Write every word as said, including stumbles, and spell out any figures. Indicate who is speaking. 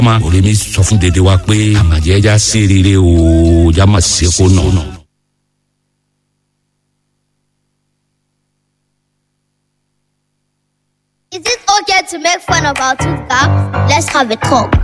Speaker 1: ma orí mi sọ fún dédé wa pé àmàjẹ́ ẹja sí rere o já mà ṣe kó nà.
Speaker 2: Is it okay to make fun of our tooth gap? Let's have a talk.